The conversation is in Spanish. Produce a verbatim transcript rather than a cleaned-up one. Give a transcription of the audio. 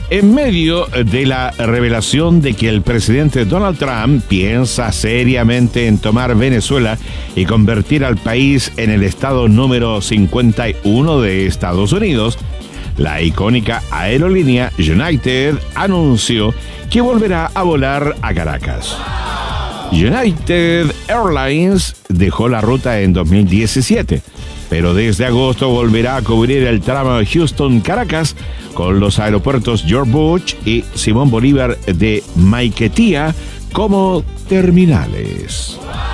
En medio de la revelación de que el presidente Donald Trump piensa seriamente en tomar Venezuela y convertir al país en el estado número cincuenta y uno de Estados Unidos, la icónica aerolínea United anunció que volverá a volar a Caracas. United Airlines dejó la ruta en dos mil diecisiete, pero desde agosto volverá a cubrir el tramo Houston-Caracas con los aeropuertos George Bush y Simón Bolívar de Maiquetía como terminales.